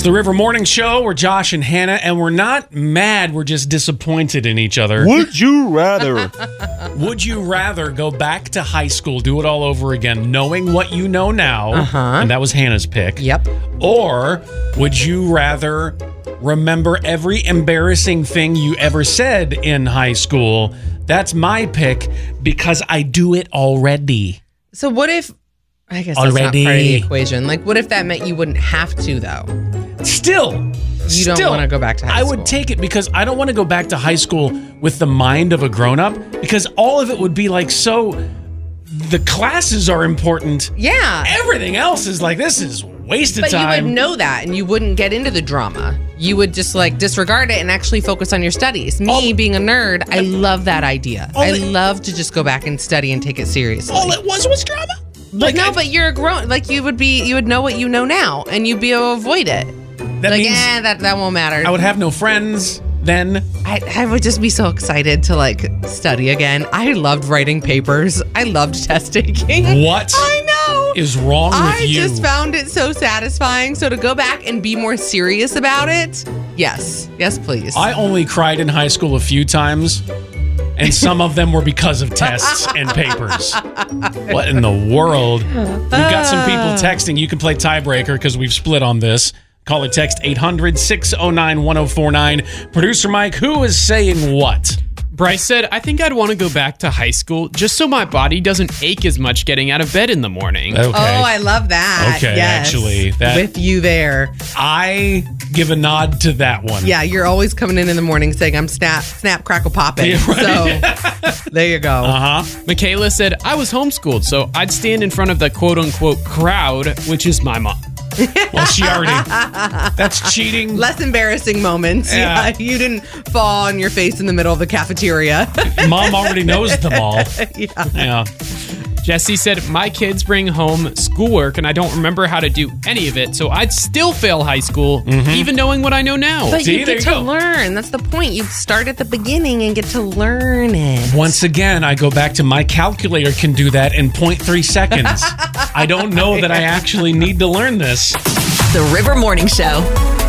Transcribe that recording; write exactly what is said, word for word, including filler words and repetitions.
It's the River Morning Show. We're Josh and Hannah, and we're not mad. We're just disappointed in each other. Would you rather? Would you rather go back to high school, do it all over again, knowing what you know now? Uh-huh. And that was Hannah's pick. Yep. Or would you rather remember every embarrassing thing you ever said in high school? That's my pick because I do it already. So what if, I guess that's Already. not part of the equation. Like, what if that meant you wouldn't have to, though? Still, You don't still, want to go back to high I school. would take it because I don't want to go back to high school with the mind of a grown-up because all of it would be like so, the classes are important. Yeah. Everything else is like, this is wasted But time. you would know that and you wouldn't get into the drama. You would just like disregard it and actually focus on your studies. Me All- being a nerd, I love that idea. All I it- love to just go back and study and take it seriously. all it was was drama. But no, I- but you're a grown, like you would be, you would know what you know now and you'd be able to avoid it. that like, means eh, that, that won't matter. I would have no friends then. I, I would just be so excited to like study again. I loved writing papers. I loved test taking. What I know. is wrong with I you? just found it so satisfying. So to go back and be more serious about it, yes. Yes, please. I only cried in high school a few times, and some of them were because of tests and papers. What in the world? We've got some people texting. You can play tiebreaker because we've split on this. Call or text eight hundred, six oh nine, one oh four nine. Producer Mike, who is saying what? Bryce said, I think I'd want to go back to high school just so my body doesn't ache as much getting out of bed in the morning. Okay. Oh, I love that. Okay, Yes. actually, that- with you there. I give a nod to that one. Yeah, you're always coming in in the morning saying I'm snap, snap, crackle, popping. Yeah, right. So there you go. Uh-huh. Michaela said, I was homeschooled, so I'd stand in front of the quote-unquote crowd, which is my mom. Well, she already... That's cheating. Less embarrassing moments. Yeah. Yeah. You didn't fall on your face in the middle of the cafeteria. Mom already knows them all. Yeah. Yeah. Jesse said, my kids bring home schoolwork and I don't remember how to do any of it, so I'd still fail high school, even knowing what I know now. But See, you there get you to go. learn. That's the point. You start at the beginning and get to learn it. Once again, I go back to my calculator can do that in zero point three seconds. I don't know that I actually need to learn this. The River Morning Show.